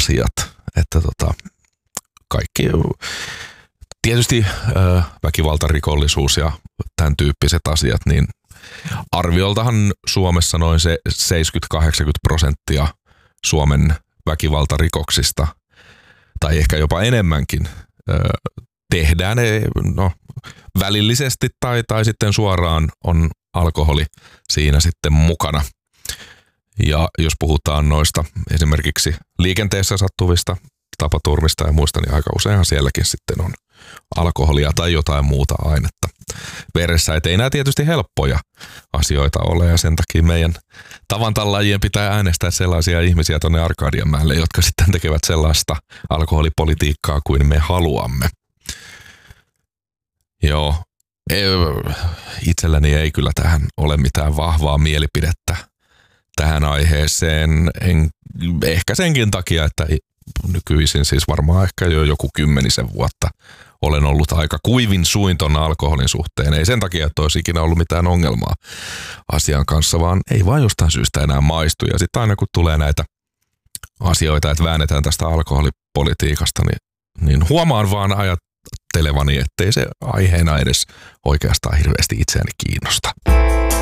asiat, että kaikki, tietysti väkivaltarikollisuus ja tämän tyyppiset asiat, niin arvioltahan Suomessa noin se 70-80% Suomen väkivaltarikoksista, tai ehkä jopa enemmänkin, tehdään välillisesti tai sitten suoraan on alkoholi siinä sitten mukana. Ja jos puhutaan noista esimerkiksi liikenteessä sattuvista tapaturmista ja muista, niin aika useinhan sielläkin sitten on alkoholia tai jotain muuta ainetta veressä. Et ei nämä tietysti helppoja asioita ole, ja sen takia meidän tavantallaajien pitää äänestää sellaisia ihmisiä tuonne Arkadianmäelle, jotka sitten tekevät sellaista alkoholipolitiikkaa kuin me haluamme. Joo, itselläni ei kyllä tähän ole mitään vahvaa mielipidettä tähän aiheeseen. Ehkä senkin takia, että nykyisin siis varmaan ehkä jo joku 10 vuotta olen ollut aika kuivin suin ton alkoholin suhteen. Ei sen takia, että olisi ikinä ollut mitään ongelmaa asian kanssa, vaan ei vaan jostain syystä enää maistu. Ja sitten aina kun tulee näitä asioita, että väännetään tästä alkoholipolitiikasta, niin huomaan vaan ajattelevani, ettei se aiheena edes oikeastaan hirveästi itseäni kiinnosta.